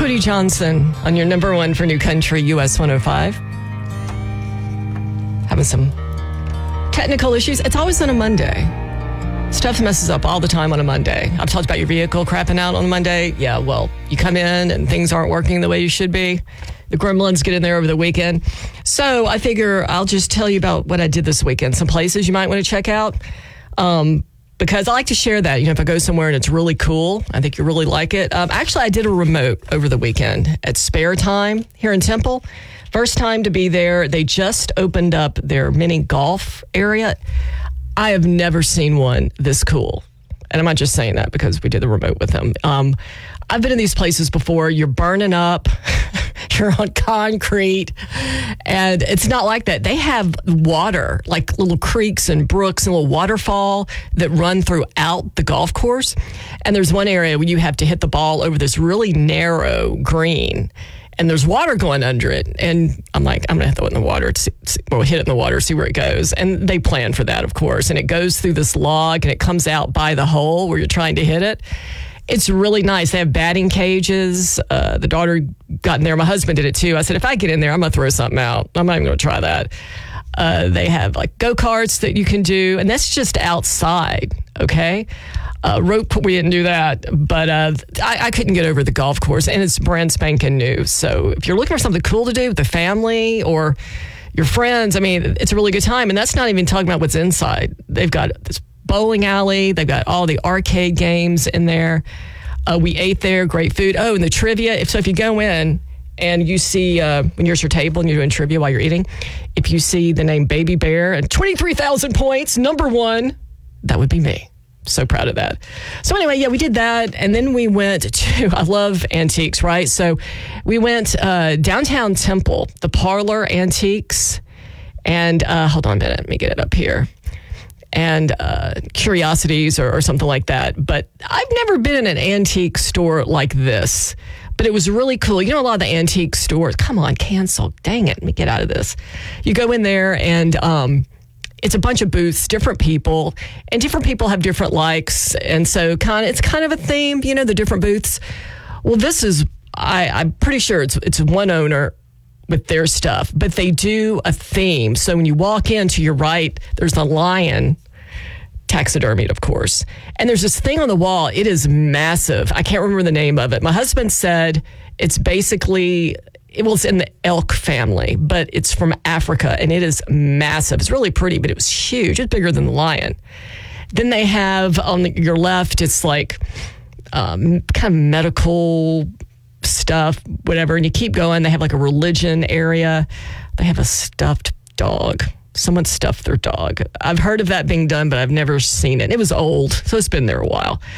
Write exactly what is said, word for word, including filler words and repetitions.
Woody Johnson on your number one for New Country, U S one oh five. Having some technical issues. It's always on a Monday. Stuff messes up all the time on a Monday. I've talked about your vehicle crapping out on a Monday. Yeah, well, you come in and things aren't working the way you should be. The gremlins get in there over the weekend. So I figure I'll just tell you about what I did this weekend. Some places you might want to check out. Um, because I like to share that. You know, if I go somewhere and it's really cool, I think you really like it. Um, actually, I did a remote over the weekend at Spare Time here in Temple. First time to be there. They just opened up their mini golf area. I have never seen one this cool. And I'm not just saying that because we did the remote with them. Um, I've been in these places before. You're burning up. You're on concrete. And it's not like that. They have water, like little creeks and brooks and a little waterfall that run throughout the golf course. And there's one area where you have to hit the ball over this really narrow green. And there's water going under it. And I'm like, I'm going to have to throw it in the water. To see, see, well, hit it in the water, see where it goes. And they plan for that, of course. And it goes through this log and it comes out by the hole where you're trying to hit it. It's really nice. They have batting cages. Uh, the daughter got in there. My husband did it too. I said, if I get in there, I'm going to throw something out. I'm not even going to try that. Uh, they have like go-karts that you can do. And that's just outside, okay? Uh, rope, we didn't do that, but uh, I, I couldn't get over the golf course, and it's brand spanking new. So if you're looking for something cool to do with the family or your friends, I mean, it's a really good time. And that's not even talking about what's inside. They've got this bowling alley. They've got all the arcade games in there. Uh, we ate there, great food. Oh, and the trivia. If, so if you go in and you see, uh, when you're at your table and you're doing trivia while you're eating, if you see the name Baby Bear and twenty-three thousand points, number one, that would be me. So proud of that. So anyway, yeah, we did that. And then we went to, I love antiques, right? So we went uh, downtown Temple, the Parlor Antiques. And uh, hold on a minute, let me get it up here. And uh, Curiosities or, or something like that. But I've never been in an antique store like this. But it was really cool. You know, a lot of the antique stores, come on, cancel. Dang it, let me get out of this. You go in there and um, it's a bunch of booths, different people, and different people have different likes. And so kind of, it's kind of a theme, you know, the different booths. Well, this is, I, I'm pretty sure it's it's one owner with their stuff, but they do a theme. So when you walk in to your right, there's a lion, taxidermied, of course. And there's this thing on the wall. It is massive. I can't remember the name of it. My husband said it's basically, it was in the elk family, but it's from Africa, and it is massive. It's really pretty, but it was huge. It's bigger than the lion. Then they have on the, your left, it's like um, kind of medical stuff, whatever. And you keep going. They have like a religion area. They have a stuffed dog. Someone stuffed their dog. I've heard of that being done, but I've never seen it. It was old, so it's been there a while.